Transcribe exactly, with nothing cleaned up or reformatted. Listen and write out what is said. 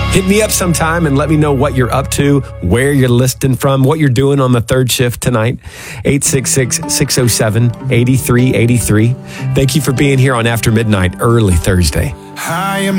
Hit me up sometime and let me know what you're up to, where you're listening from, what you're doing on the third shift tonight. eight six six, six oh seven, eight three eight three. Thank you for being here on After Midnight, early Thursday. I am